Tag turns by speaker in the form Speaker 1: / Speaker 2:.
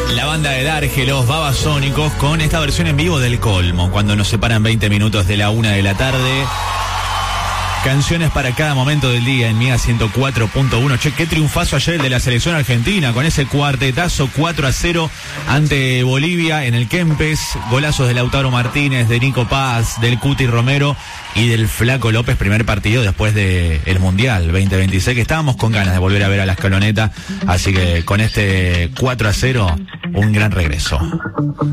Speaker 1: La banda de Darge, los Babasónicos, con esta versión en vivo del Colmo, cuando nos separan 20 minutos de la 1 de la tarde. Canciones para cada momento del día en Mega 104.1. Che, qué triunfazo ayer el de la selección argentina, con ese cuartetazo 4-0 ante Bolivia en el Kempes. Golazos de Lautaro Martínez, de Nico Paz, del Cuti Romero y del Flaco López. Primer partido después del Mundial 2026, que estábamos con ganas de volver a ver a la Escaloneta. Así que con este 4-0, un gran regreso.